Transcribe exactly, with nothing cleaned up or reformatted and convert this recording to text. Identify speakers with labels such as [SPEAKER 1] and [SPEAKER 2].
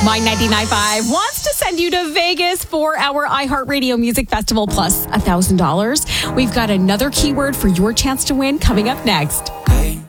[SPEAKER 1] My ninety-nine point five wants to send you to Vegas for our iHeartRadio Music Festival plus one thousand dollars. We've got another keyword for your chance to win coming up next.
[SPEAKER 2] Hey.